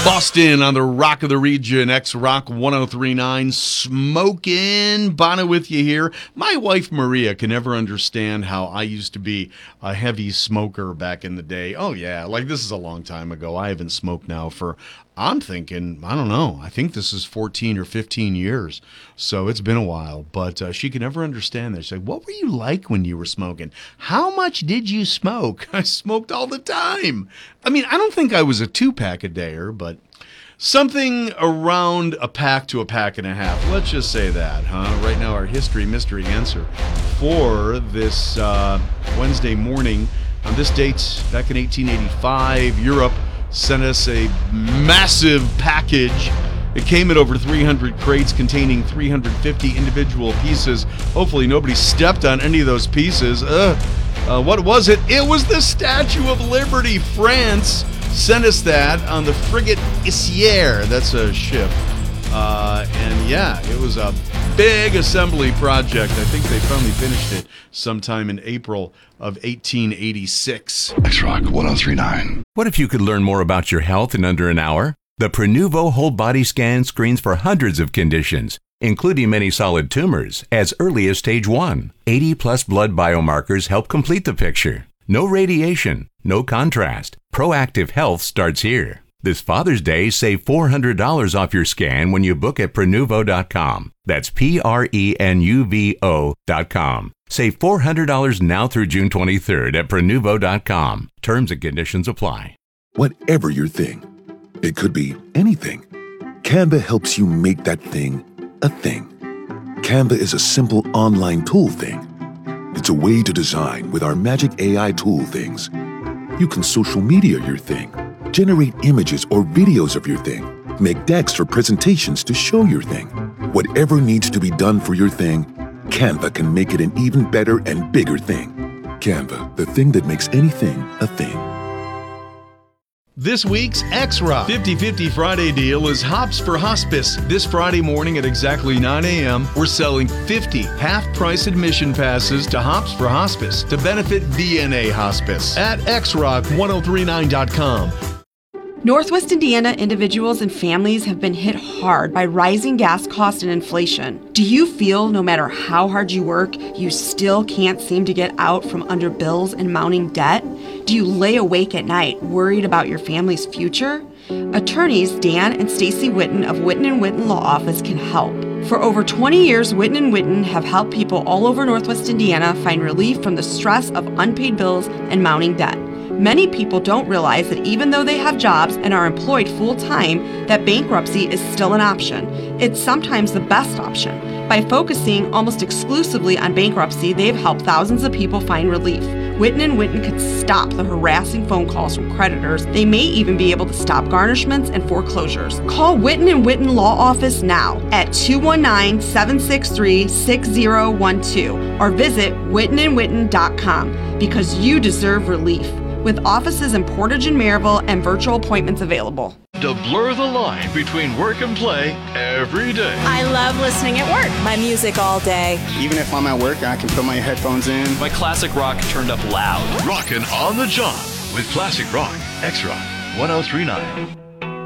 Boston on the Rock of the Region, X-Rock 1039, smoking. Bono with you here. My wife Maria can never understand how I used to be a heavy smoker back in the day. Oh yeah, like this is a long time ago. I haven't smoked now for, I'm thinking, I don't know, I think this is 14 or 15 years. So it's been a while, but she can never understand that. She's like, what were you like when you were smoking? How much did you smoke? I smoked all the time. I mean, I don't think I was a 2-pack a dayer, but something around a pack to a pack and a half. Let's just say that, huh? Right now, our history mystery answer for this Wednesday morning. On this date, back in 1885, Europe sent us a massive package. It came in over 300 crates containing 350 individual pieces. Hopefully nobody stepped on any of those pieces. What was it? It was the Statue of Liberty. France sent us that on the frigate Isier. That's a ship. And yeah, it was a big assembly project. I think they finally finished it sometime in April of 1886. X-Rock 1039. What if you could learn more about your health in under an hour? The Prenuvo whole body scan screens for hundreds of conditions, including many solid tumors, as early as stage 1. 80-plus blood biomarkers help complete the picture. No radiation, no contrast. Proactive health starts here. This Father's Day, save $400 off your scan when you book at Prenuvo.com. That's Prenuvo.com. Save $400 now through June 23rd at Prenuvo.com. Terms and conditions apply. Whatever your thing, it could be anything. Canva helps you make that thing a thing. Canva is a simple online tool thing. It's a way to design with our magic AI tool things. You can social media your thing, generate images or videos of your thing, make decks for presentations to show your thing. Whatever needs to be done for your thing, Canva can make it an even better and bigger thing. Canva, the thing that makes anything a thing. This week's X-Rock 50/50 Friday deal is Hops for Hospice. This Friday morning at exactly 9 a.m., we're selling 50 half-price admission passes to Hops for Hospice to benefit VNA Hospice at xrock1039.com. Northwest Indiana individuals and families have been hit hard by rising gas costs and inflation. Do you feel no matter how hard you work, you still can't seem to get out from under bills and mounting debt? Do you lay awake at night worried about your family's future? Attorneys Dan and Stacy Witten of Witten & Witten Law Office can help. For over 20 years, Witten & Witten have helped people all over Northwest Indiana find relief from the stress of unpaid bills and mounting debt. Many people don't realize that even though they have jobs and are employed full-time, that bankruptcy is still an option. It's sometimes the best option. By focusing almost exclusively on bankruptcy, they've helped thousands of people find relief. Witten & Witten could stop the harassing phone calls from creditors. They may even be able to stop garnishments and foreclosures. Call Witten & Witten Law Office now at 219-763-6012 or visit wittenandwitten.com because you deserve relief. With offices in Portage and Maryville and virtual appointments available. To blur the line between work and play every day. I love listening at work. My music all day. Even if I'm at work, I can put my headphones in. My classic rock turned up loud. Rockin' on the job with classic rock. X-Rock 1039.